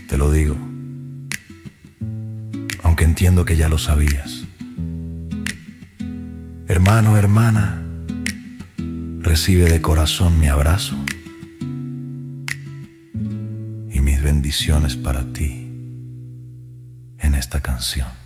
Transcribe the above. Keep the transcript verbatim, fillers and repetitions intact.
Te lo digo, aunque entiendo que ya lo sabías. Hermano, hermana, recibe de corazón mi abrazo y mis bendiciones para ti en esta canción.